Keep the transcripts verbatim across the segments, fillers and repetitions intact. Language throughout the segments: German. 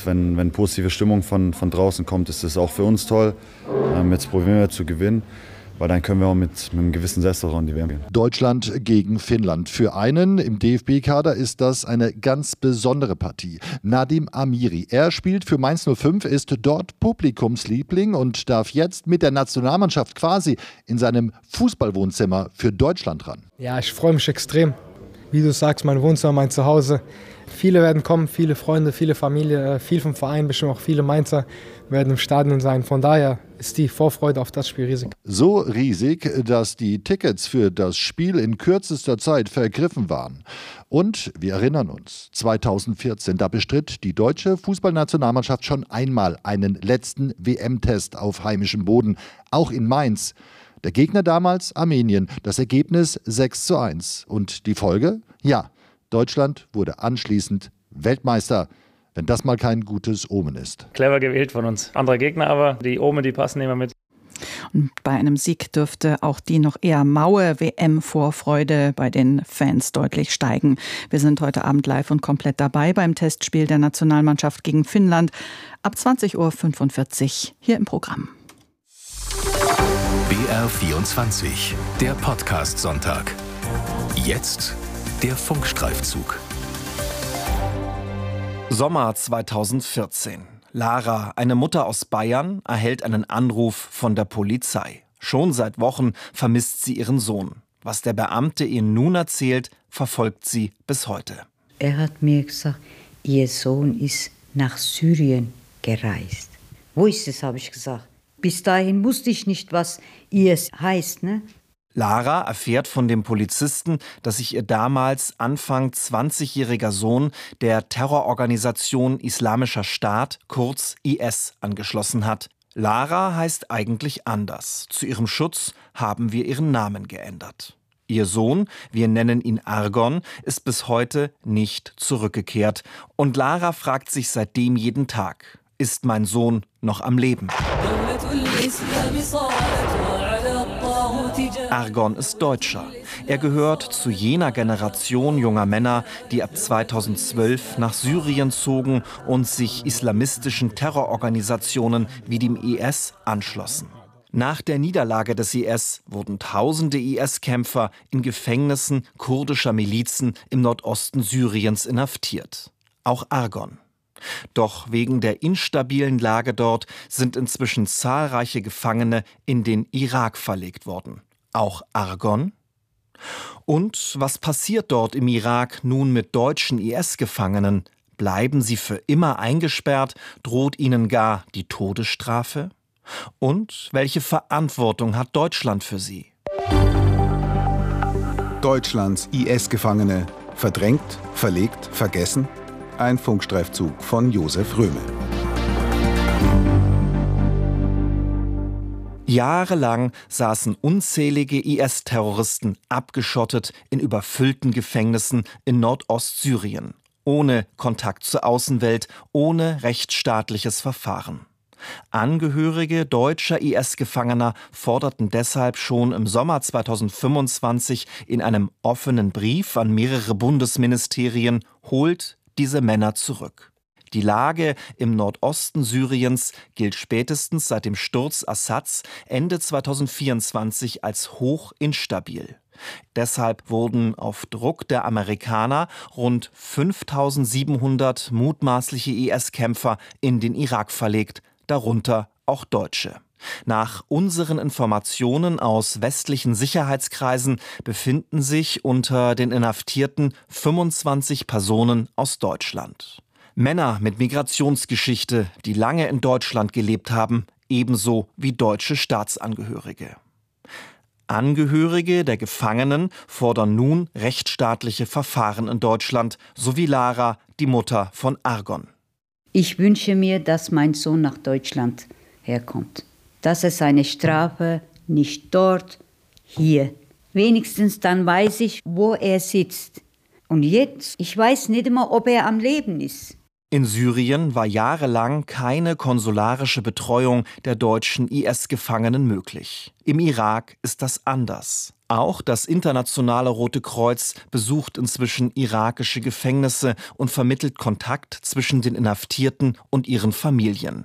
wenn, wenn positive Stimmung von, von draußen kommt, ist das auch für uns toll. Ähm, jetzt probieren wir zu gewinnen, weil dann können wir auch mit, mit einem gewissen Selbstvertrauen in die W M gehen. Deutschland gegen Finnland. Für einen im D F B-Kader ist das eine ganz besondere Partie. Nadim Amiri. Er spielt für Mainz null fünf, ist dort Publikumsliebling und darf jetzt mit der Nationalmannschaft quasi in seinem Fußballwohnzimmer für Deutschland ran. Ja, ich freue mich extrem. Wie du sagst, mein Wohnzimmer, mein Zuhause. Viele werden kommen, viele Freunde, viele Familie, viel vom Verein, bestimmt auch viele Mainzer werden im Stadion sein. Von daher ist die Vorfreude auf das Spiel riesig. So riesig, dass die Tickets für das Spiel in kürzester Zeit vergriffen waren. Und wir erinnern uns, zweitausendvierzehn, da bestritt die deutsche Fußballnationalmannschaft schon einmal einen letzten W M-Test auf heimischem Boden, auch in Mainz. Der Gegner damals Armenien, das Ergebnis sechs zu eins. Und die Folge? Ja, Deutschland wurde anschließend Weltmeister, wenn das mal kein gutes Omen ist. Clever gewählt von uns. Andere Gegner aber, die Omen, die passen immer mit. Und bei einem Sieg dürfte auch die noch eher maue W M-Vorfreude bei den Fans deutlich steigen. Wir sind heute Abend live und komplett dabei beim Testspiel der Nationalmannschaft gegen Finnland. Ab zwanzig Uhr fünfundvierzig hier im Programm. B R vierundzwanzig, der Podcast-Sonntag. Jetzt der Funkstreifzug. Sommer zweitausendvierzehn. Lara, eine Mutter aus Bayern, erhält einen Anruf von der Polizei. Schon seit Wochen vermisst sie ihren Sohn. Was der Beamte ihr nun erzählt, verfolgt sie bis heute. Er hat mir gesagt, ihr Sohn ist nach Syrien gereist. Wo ist es, habe ich gesagt. Bis dahin wusste ich nicht, was ihr heißt, ne? Lara erfährt von dem Polizisten, dass sich ihr damals Anfang zwanzigjähriger Sohn der Terrororganisation Islamischer Staat, kurz I S, angeschlossen hat. Lara heißt eigentlich anders. Zu ihrem Schutz haben wir ihren Namen geändert. Ihr Sohn, wir nennen ihn Argon, ist bis heute nicht zurückgekehrt. Und Lara fragt sich seitdem jeden Tag: Ist mein Sohn noch am Leben? Argon ist Deutscher. Er gehört zu jener Generation junger Männer, die ab zweitausendzwölf nach Syrien zogen und sich islamistischen Terrororganisationen wie dem I S anschlossen. Nach der Niederlage des I S wurden tausende I S-Kämpfer in Gefängnissen kurdischer Milizen im Nordosten Syriens inhaftiert. Auch Argon. Doch wegen der instabilen Lage dort sind inzwischen zahlreiche Gefangene in den Irak verlegt worden. Auch Argon? Und was passiert dort im Irak nun mit deutschen I S-Gefangenen? Bleiben sie für immer eingesperrt? Droht ihnen gar die Todesstrafe? Und welche Verantwortung hat Deutschland für sie? Deutschlands I S-Gefangene. Verdrängt, verlegt, vergessen? Ein Funkstreifzug von Josef Röme. Jahrelang saßen unzählige I S-Terroristen abgeschottet in überfüllten Gefängnissen in Nordostsyrien. Ohne Kontakt zur Außenwelt, ohne rechtsstaatliches Verfahren. Angehörige deutscher I S-Gefangener forderten deshalb schon im Sommer zweitausendfünfundzwanzig in einem offenen Brief an mehrere Bundesministerien: Holt diese Männer zurück. Die Lage im Nordosten Syriens gilt spätestens seit dem Sturz Assads Ende zweitausendvierundzwanzig als hoch instabil. Deshalb wurden auf Druck der Amerikaner rund fünftausendsiebenhundert mutmaßliche I S-Kämpfer in den Irak verlegt, darunter auch Deutsche. Nach unseren Informationen aus westlichen Sicherheitskreisen befinden sich unter den Inhaftierten fünfundzwanzig Personen aus Deutschland. Männer mit Migrationsgeschichte, die lange in Deutschland gelebt haben, ebenso wie deutsche Staatsangehörige. Angehörige der Gefangenen fordern nun rechtsstaatliche Verfahren in Deutschland, so wie Lara, die Mutter von Argon. Ich wünsche mir, dass mein Sohn nach Deutschland herkommt. Dass er seine Strafe nicht dort, hier. Wenigstens dann weiß ich, wo er sitzt. Und jetzt, ich weiß nicht immer, ob er am Leben ist. In Syrien war jahrelang keine konsularische Betreuung der deutschen I S-Gefangenen möglich. Im Irak ist das anders. Auch das Internationale Rote Kreuz besucht inzwischen irakische Gefängnisse und vermittelt Kontakt zwischen den Inhaftierten und ihren Familien.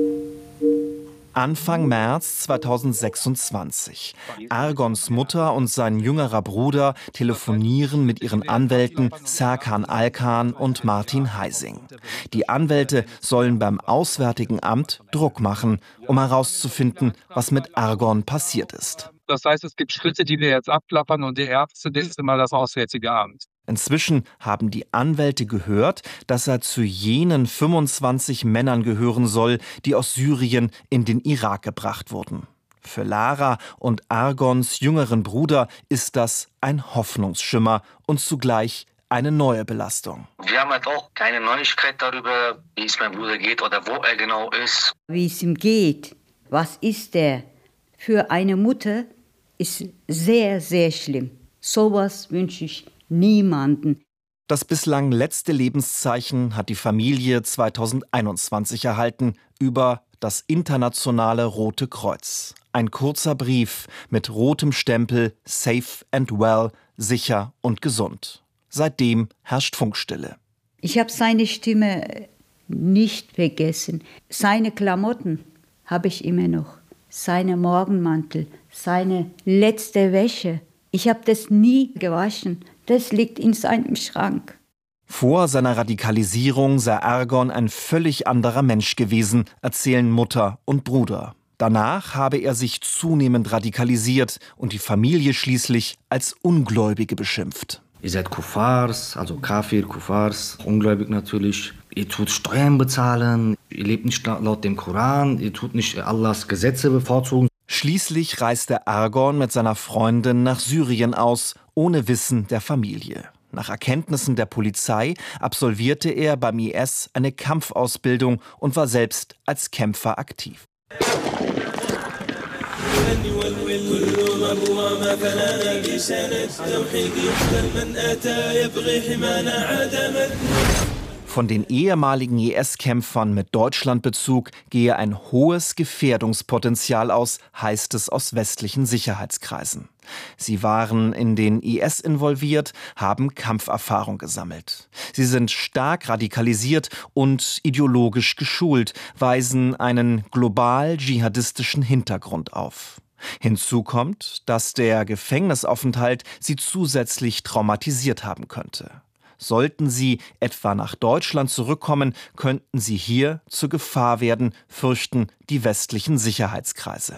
Anfang März zweitausendsechsundzwanzig. Argons Mutter und sein jüngerer Bruder telefonieren mit ihren Anwälten Serkan Alkan und Martin Heising. Die Anwälte sollen beim Auswärtigen Amt Druck machen, um herauszufinden, was mit Argon passiert ist. Das heißt, es gibt Schritte, die wir jetzt abklappern, und der erste ist immer das Auswärtige Amt. Inzwischen haben die Anwälte gehört, dass er zu jenen fünfundzwanzig Männern gehören soll, die aus Syrien in den Irak gebracht wurden. Für Lara und Argons jüngeren Bruder ist das ein Hoffnungsschimmer und zugleich eine neue Belastung. Wir haben halt auch keine Neuigkeit darüber, wie es meinem Bruder geht oder wo er genau ist. Wie es ihm geht, was ist er? Für eine Mutter ist sehr, sehr schlimm. Sowas wünsche ich niemanden. Das bislang letzte Lebenszeichen hat die Familie zweitausendeinundzwanzig erhalten über das Internationale Rote Kreuz. Ein kurzer Brief mit rotem Stempel Safe and Well, sicher und gesund. Seitdem herrscht Funkstille. Ich habe seine Stimme nicht vergessen. Seine Klamotten habe ich immer noch. Seine Morgenmantel, seine letzte Wäsche. Ich habe das nie gewaschen. Das liegt in seinem Schrank. Vor seiner Radikalisierung sei Argon ein völlig anderer Mensch gewesen, erzählen Mutter und Bruder. Danach habe er sich zunehmend radikalisiert und die Familie schließlich als Ungläubige beschimpft. Ihr seid Kuffars, also Kafir, Kuffars, ungläubig natürlich. Ihr tut Steuern bezahlen, ihr lebt nicht laut dem Koran, ihr tut nicht Allahs Gesetze bevorzugen. Schließlich reiste Argon mit seiner Freundin nach Syrien aus, ohne Wissen der Familie. Nach Erkenntnissen der Polizei absolvierte er beim I S eine Kampfausbildung und war selbst als Kämpfer aktiv. Von den ehemaligen I S-Kämpfern mit Deutschlandbezug gehe ein hohes Gefährdungspotenzial aus, heißt es aus westlichen Sicherheitskreisen. Sie waren in den I S involviert, haben Kampferfahrung gesammelt. Sie sind stark radikalisiert und ideologisch geschult, weisen einen global-dschihadistischen Hintergrund auf. Hinzu kommt, dass der Gefängnisaufenthalt sie zusätzlich traumatisiert haben könnte. Sollten sie etwa nach Deutschland zurückkommen, könnten sie hier zur Gefahr werden, fürchten die westlichen Sicherheitskreise.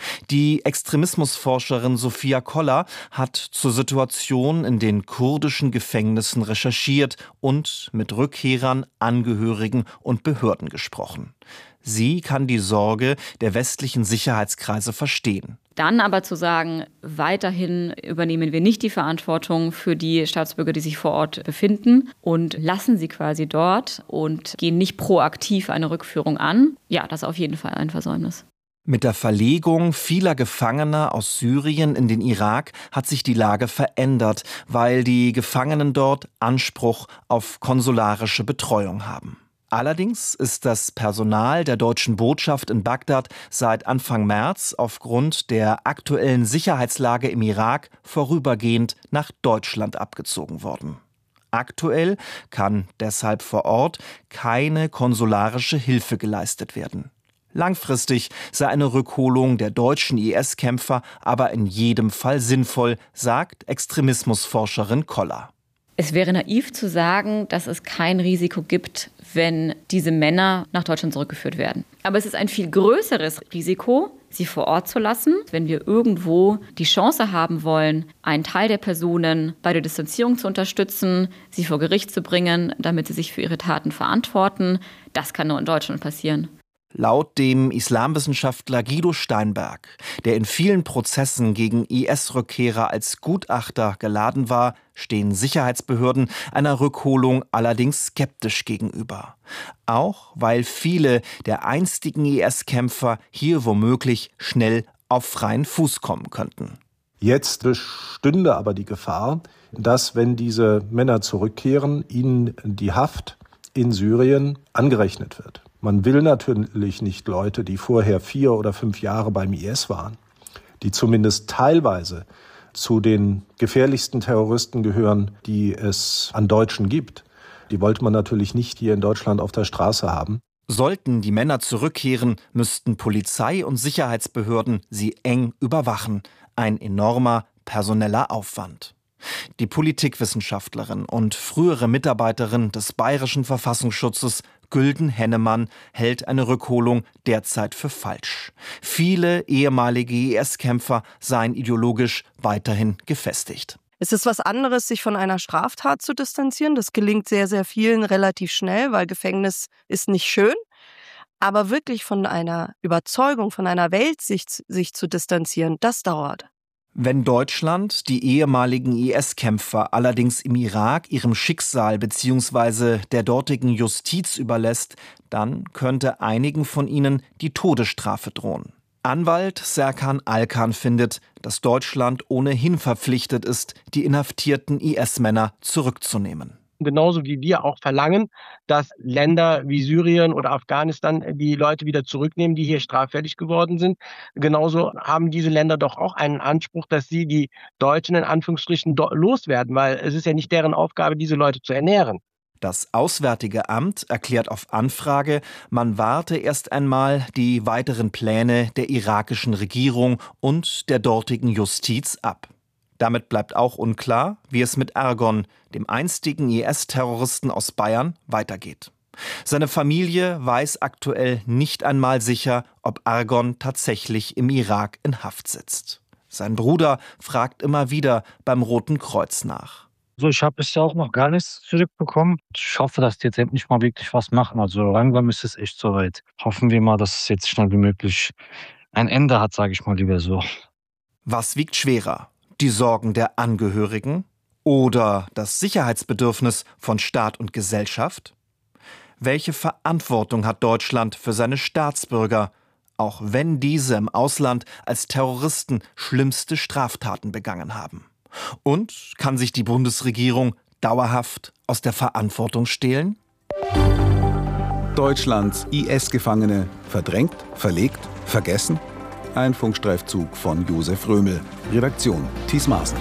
Die Extremismusforscherin Sophia Koller hat zur Situation in den kurdischen Gefängnissen recherchiert und mit Rückkehrern, Angehörigen und Behörden gesprochen. Sie kann die Sorge der westlichen Sicherheitskreise verstehen. Dann aber zu sagen, weiterhin übernehmen wir nicht die Verantwortung für die Staatsbürger, die sich vor Ort befinden, und lassen sie quasi dort und gehen nicht proaktiv eine Rückführung an. Ja, das ist auf jeden Fall ein Versäumnis. Mit der Verlegung vieler Gefangener aus Syrien in den Irak hat sich die Lage verändert, weil die Gefangenen dort Anspruch auf konsularische Betreuung haben. Allerdings ist das Personal der deutschen Botschaft in Bagdad seit Anfang März aufgrund der aktuellen Sicherheitslage im Irak vorübergehend nach Deutschland abgezogen worden. Aktuell kann deshalb vor Ort keine konsularische Hilfe geleistet werden. Langfristig sei eine Rückholung der deutschen I S-Kämpfer aber in jedem Fall sinnvoll, sagt Extremismusforscherin Koller. Es wäre naiv zu sagen, dass es kein Risiko gibt, wenn diese Männer nach Deutschland zurückgeführt werden. Aber es ist ein viel größeres Risiko, sie vor Ort zu lassen, wenn wir irgendwo die Chance haben wollen, einen Teil der Personen bei der Distanzierung zu unterstützen, sie vor Gericht zu bringen, damit sie sich für ihre Taten verantworten. Das kann nur in Deutschland passieren. Laut dem Islamwissenschaftler Guido Steinberg, der in vielen Prozessen gegen I S-Rückkehrer als Gutachter geladen war, stehen Sicherheitsbehörden einer Rückholung allerdings skeptisch gegenüber. Auch weil viele der einstigen I S-Kämpfer hier womöglich schnell auf freien Fuß kommen könnten. Jetzt bestünde aber die Gefahr, dass, wenn diese Männer zurückkehren, ihnen die Haft in Syrien angerechnet wird. Man will natürlich nicht Leute, die vorher vier oder fünf Jahre beim I S waren, die zumindest teilweise zu den gefährlichsten Terroristen gehören, die es an Deutschen gibt. Die wollte man natürlich nicht hier in Deutschland auf der Straße haben. Sollten die Männer zurückkehren, müssten Polizei und Sicherheitsbehörden sie eng überwachen. Ein enormer personeller Aufwand. Die Politikwissenschaftlerin und frühere Mitarbeiterin des Bayerischen Verfassungsschutzes Gülden Hennemann hält eine Rückholung derzeit für falsch. Viele ehemalige I S-Kämpfer seien ideologisch weiterhin gefestigt. Es ist was anderes, sich von einer Straftat zu distanzieren. Das gelingt sehr, sehr vielen relativ schnell, weil Gefängnis ist nicht schön. Aber wirklich von einer Überzeugung, von einer Weltsicht sich zu distanzieren, das dauert. Wenn Deutschland die ehemaligen I S-Kämpfer allerdings im Irak ihrem Schicksal bzw. der dortigen Justiz überlässt, dann könnte einigen von ihnen die Todesstrafe drohen. Anwalt Serkan Alkan findet, dass Deutschland ohnehin verpflichtet ist, die inhaftierten I S-Männer zurückzunehmen. Genauso wie wir auch verlangen, dass Länder wie Syrien oder Afghanistan die Leute wieder zurücknehmen, die hier straffällig geworden sind. Genauso haben diese Länder doch auch einen Anspruch, dass sie die Deutschen in Anführungsstrichen loswerden, weil es ist ja nicht deren Aufgabe, diese Leute zu ernähren. Das Auswärtige Amt erklärt auf Anfrage, man warte erst einmal die weiteren Pläne der irakischen Regierung und der dortigen Justiz ab. Damit bleibt auch unklar, wie es mit Ergon, dem einstigen I S-Terroristen aus Bayern, weitergeht. Seine Familie weiß aktuell nicht einmal sicher, ob Ergon tatsächlich im Irak in Haft sitzt. Sein Bruder fragt immer wieder beim Roten Kreuz nach. Also ich habe bisher auch noch gar nichts zurückbekommen. Ich hoffe, dass die jetzt endlich mal wirklich was machen. Also langsam ist es echt soweit. Hoffen wir mal, dass es jetzt schnell wie möglich ein Ende hat, sage ich mal lieber so. Was wiegt schwerer? Die Sorgen der Angehörigen oder das Sicherheitsbedürfnis von Staat und Gesellschaft? Welche Verantwortung hat Deutschland für seine Staatsbürger, auch wenn diese im Ausland als Terroristen schlimmste Straftaten begangen haben? Und kann sich die Bundesregierung dauerhaft aus der Verantwortung stehlen? Deutschlands I S-Gefangene verdrängt, verlegt, vergessen? Ein Funkstreifzug von Josef Römel. Redaktion Thies Maaßen.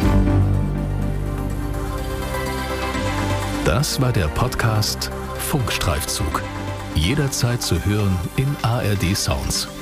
Das war der Podcast Funkstreifzug. Jederzeit zu hören in A R D Sounds.